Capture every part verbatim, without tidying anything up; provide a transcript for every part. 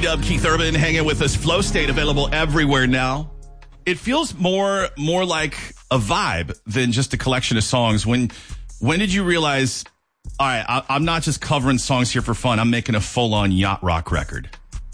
Dub, Keith Urban, hanging with us. Flow State available everywhere now. It feels more more like a vibe than just a collection of songs. When when did you realize, all right, I, I'm not just covering songs here for fun. I'm making a full-on yacht rock record?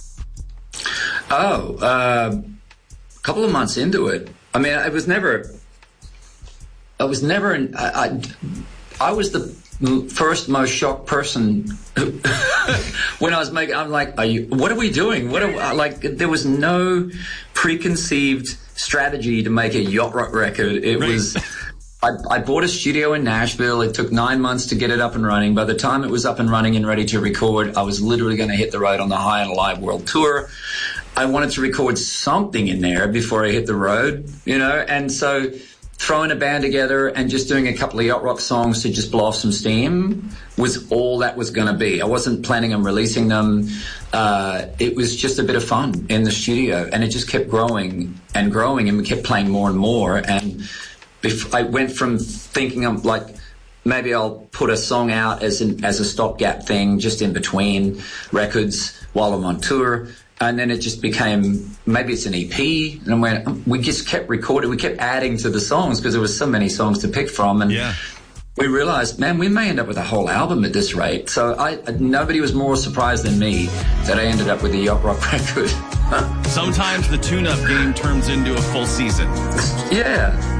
Oh, uh, a couple of months into it. I mean, I was never, I was never, in, I, I, I was the first most shocked person when I was making, I'm like, are you, what are we doing? What are, like, there was no preconceived strategy to make a yacht rock record. It right. was, I, I bought a studio in Nashville. It took nine months to get it up and running. By the time it was up and running and ready to record, I was literally going to hit the road on the High and Alive World Tour. I wanted to record something in there before I hit the road, you know, and so throwing a band together and just doing a couple of yacht rock songs to just blow off some steam was all that was going to be. I wasn't planning on releasing them. Uh, it was just a bit of fun in the studio, and it just kept growing and growing, and we kept playing more and more. And bef- I went from thinking I'm like, maybe I'll put a song out as an, as a stopgap thing just in between records while I'm on tour. And then it just became, maybe it's an E P. And when we just kept recording, we kept adding to the songs because there was so many songs to pick from. And yeah. we realized, man, we may end up with a whole album at this rate. So I, nobody was more surprised than me that I ended up with a yacht rock record. Sometimes the tune-up game turns into a full season. Yeah.